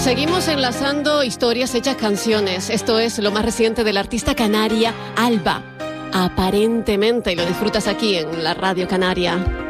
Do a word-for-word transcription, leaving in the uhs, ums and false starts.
Seguimos enlazando historias hechas canciones. Esto es lo más reciente de la artista canaria Alba. Aparentemente, y lo disfrutas aquí en la Radio Canaria.